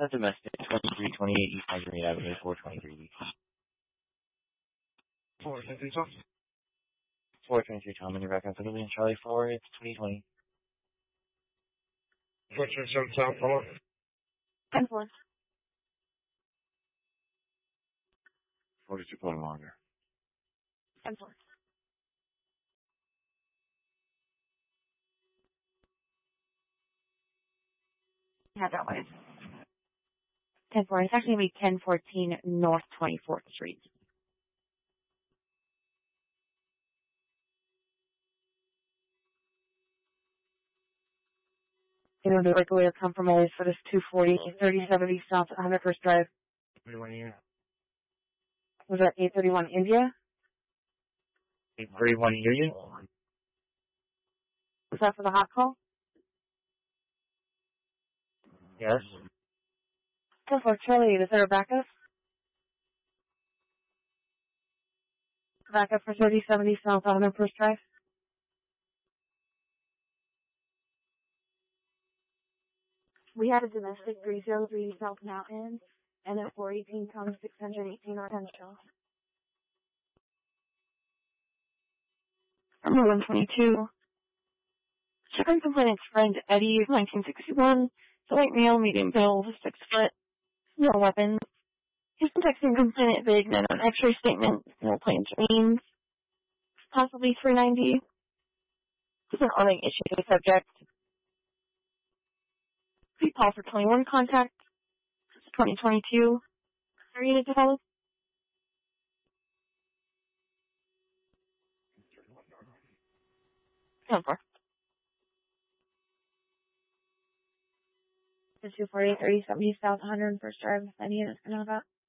Domestic, 2328 East Marguerite Avenue, 423. 423 Tom, and you're back on Civilian Charlie 4, it's 2020. What's your South Polo? 10-4. 42 point longer. 10-4. Yeah, that way. 10-4. It's actually going to be 1014 North 24th Street. You know, the way to come from always for this 240, 3070 South 101st Drive. 31 year. Was that 831 India? 831 Union? Was that for the hot call? Yes. 10-4 Charlie, is there a backup? Backup for 3070 South 101st Drive? We had a domestic 303 South Mountain, and at 418 comes 618 North Henshaw. Number 122. Chicken complainant's friend Eddie, 1961. Light male, medium build, 6 foot, no weapons. He's been texting complainant vague and an X-ray statement, no plain means. Possibly 390. He's an awning issue to the subject. Please call for 21 contact. 2022. Are you to tell us? Number. 240 3070 South 101st Drive. Any units to know about?